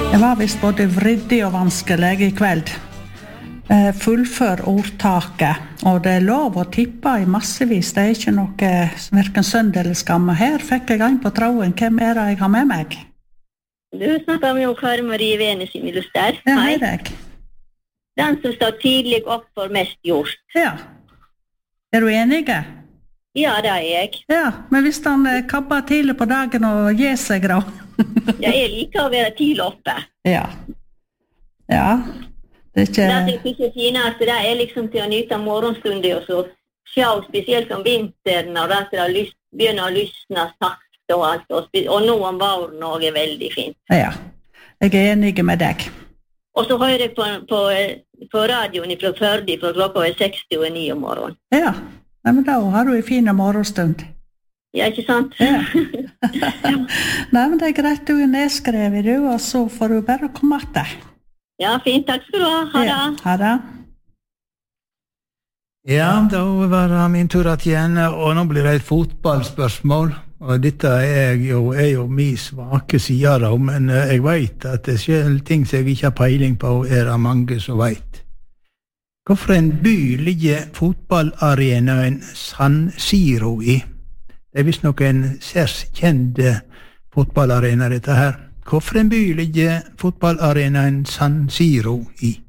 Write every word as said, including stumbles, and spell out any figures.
Det var visst både vriddig og vanskelig I kveld. Eh, fullfør ordtaket, og det er lov å tippe I massevis. Det er ikke noe hverken synd eller skam. Her fikk jeg en på tråden. Hvem er det jeg har med meg? Du snakker med Kari Marie Venes I Miluster. Ja, hei deg. Den som står tidlig opp for mest gjort. Ja. Er du enige? Ja, det er jeg. Ja, men hvis han eh, kabber tidlig på dagen og gir seg da? Ja, jeg liker å være tidlig oppe. Ja. Ja. Det er ikke... Det er ikke finest, det er liksom til å nyte morgenstunder og så se, spesielt om vinteren, og det er lys, begynner å lysne sakte og alt, og, og nå om våren også er veldig fint. Ja, jeg er enig med deg. Og så hører jeg på, på, på radioen fra Førde, for klokka er seksti og ni om morgenen. Ja, ja men da har du en fin morgenstund. Ja, ikke sant? Ja. Nei, men det er greit, du er nedskrevet, du, og så får du bare komme etter. Ja, fint, takk skal du ha. Ha det. Ja, ha det. Ja, da var det min tur igjen, og nå blir det et fotballspørsmål. Og dette er jo, er jo min svake side da, men jeg vet at det selv ting som jeg ikke har peiling på, er det mange som vet. Hvorfor en by ligger fotballarenaen San Siro I? Det er visst nok en særs kjent fotballarena dette her. Hvorfor en by ligger fotballarenaen San Siro I?